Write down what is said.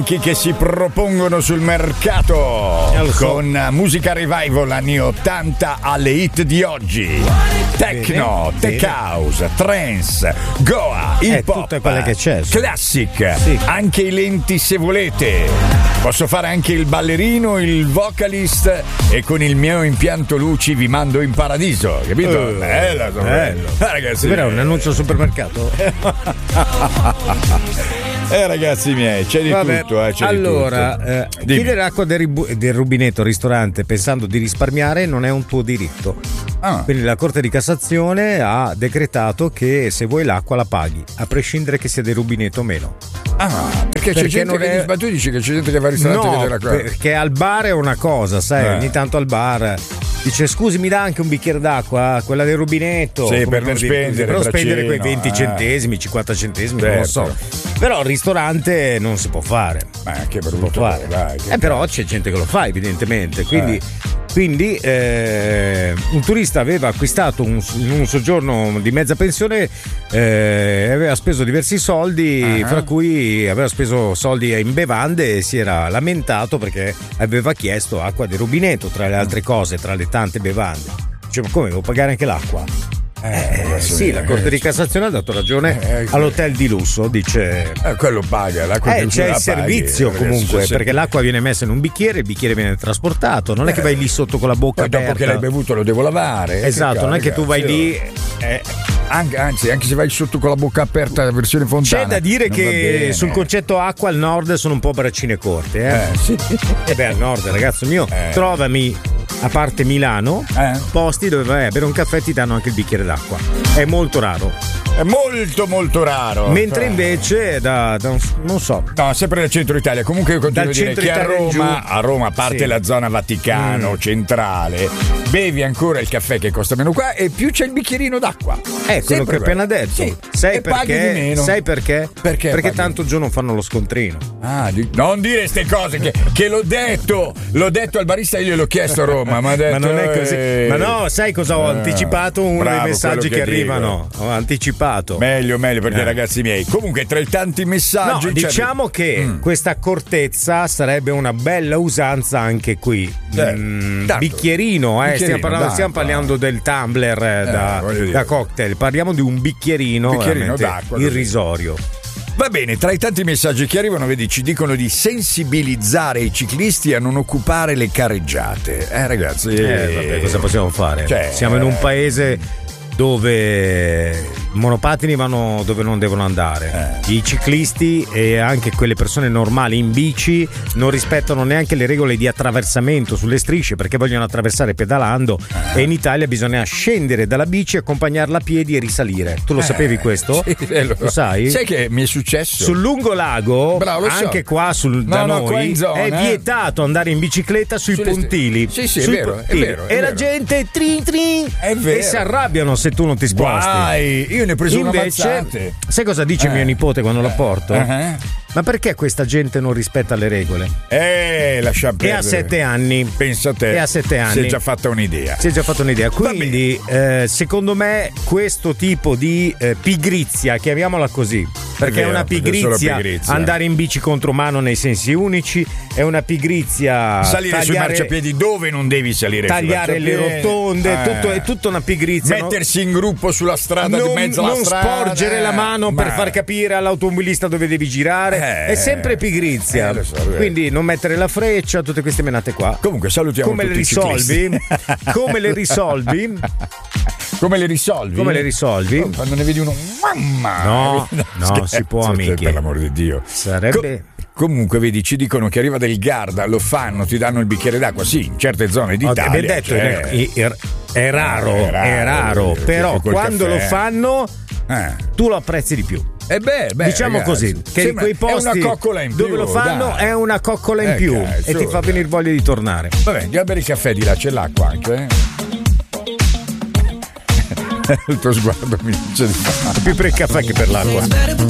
che si propongono sul mercato con musica revival anni 80 alle hit di oggi. Techno, tech house, trance, goa, hip hop, tutte quelle che c'è, classic, sì. Anche i lenti se volete. Posso fare anche il ballerino, il vocalist e con il mio impianto luci vi mando in paradiso, capito? Bello. Ragazzi, è un annuncio al supermercato. Ragazzi miei, c'è di tutto. C'è allora, di tutto. chiedere acqua del rubinetto al ristorante pensando di risparmiare non è un tuo diritto. Quindi la Corte di Cassazione ha decretato che se vuoi l'acqua la paghi, a prescindere che sia del rubinetto o meno. Perché c'è gente che ma tu dici che c'è gente che va al ristorante e vede la cosa. Perché al bar è una cosa, sai, ogni tanto al bar dice scusi mi dà anche un bicchiere d'acqua, quella del rubinetto, sì, per non spendere quei 20 centesimi, 50 centesimi, non lo so. Però al ristorante non si può fare. Ma che brutto fare. Però c'è gente che lo fa evidentemente, quindi un turista aveva acquistato in un soggiorno di mezza pensione, aveva speso diversi soldi, fra cui aveva speso soldi in bevande e si era lamentato perché aveva chiesto acqua di rubinetto tra le altre cose, tra le tante bevande. Cioè, ma come, devo pagare anche l'acqua? Sì, la Corte di Cassazione ha dato ragione all'hotel di lusso, dice quello paga, l'acqua c'è il servizio comunque, perché l'acqua viene messa in un bicchiere, il bicchiere viene trasportato, non è che vai lì sotto con la bocca aperta. Dopo che l'hai bevuto lo devo lavare. Esatto, non è che tu vai lì anche se vai sotto con la bocca aperta la versione fontana. C'è da dire che sul concetto acqua al nord sono un po' braccine corte, sì. Al nord, ragazzo mio, trovami, a parte Milano, posti dove vai a bere un caffè e ti danno anche il bicchiere d'acqua. È molto raro. È molto raro. Mentre invece non so. No, sempre nel centro Italia. Comunque io continuo a dire che a Roma, a parte la zona Vaticano centrale, bevi ancora il caffè che costa meno qua e più c'è il bicchierino d'acqua. Quello che ho appena detto. Sì. Sai e perché? Paghi di meno. Sai perché? Perché tanto giù non fanno lo scontrino. Non dire ste cose che l'ho detto al barista, io gliel'ho chiesto a Roma, ma non è così. Ma no, sai cosa ho anticipato? Uno dei messaggi che arrivano. Ho anticipato. Meglio perché ragazzi miei. Comunque tra i tanti messaggi diciamo che questa accortezza sarebbe una bella usanza anche qui. Bicchierino, stiamo parlando del tumbler da cocktail, parliamo di un bicchierino d'acqua irrisorio. Va bene, tra i tanti messaggi che arrivano, vedi, ci dicono di sensibilizzare i ciclisti a non occupare le careggiate. Ragazzi, cosa possiamo fare? Siamo in un paese dove i monopattini vanno dove non devono andare, i ciclisti e anche quelle persone normali in bici non rispettano neanche le regole di attraversamento sulle strisce perché vogliono attraversare pedalando e in Italia bisogna scendere dalla bici, accompagnarla a piedi e risalire. Tu lo sapevi questo? Sì, lo sai? Sai che mi è successo? Sul Lungolago, anche qua da noi qua in zona, è vietato andare in bicicletta sui pontili. Sì, è vero. La gente trin è vero. E si arrabbiano se tu non ti sposti. Io ne ho preso invece, una mazzante. Sai cosa dice mio nipote quando la porto? Ma perché questa gente non rispetta le regole? Lascia perdere. E a 7 anni. Pensa a te. E a 7 anni. Si è già fatta un'idea. Quindi, secondo me, questo tipo di pigrizia, chiamiamola così, perché è una pigrizia andare in bici contromano nei sensi unici, è una pigrizia salire sui marciapiedi dove non devi salire, tagliare le rotonde, è tutta una pigrizia. Mettersi in gruppo sulla strada di mezzo alla strada. Non sporgere la mano per far capire all'automobilista dove devi girare. È sempre pigrizia. Quindi non mettere la freccia, tutte queste menate qua. Comunque salutiamo Come tutti le risolvi? Come le risolvi? Quando ne vedi uno, mamma! No, si può, amici. Per l'amor di Dio. Sarebbe. Comunque, vedi, ci dicono che arriva del Garda, lo fanno, ti danno il bicchiere d'acqua. Sì, in certe zone d'Italia. Abbiamo detto, è raro, però quando lo fanno, tu lo apprezzi di più. Diciamo ragazzi, così, che quei posti è una coccola in più, dove lo fanno è una coccola in più e ti fa venire voglia di tornare. Vabbè, andiamo a bere il caffè, di là c'è l'acqua anche. Il tuo sguardo mi dice di più per il caffè che per l'acqua.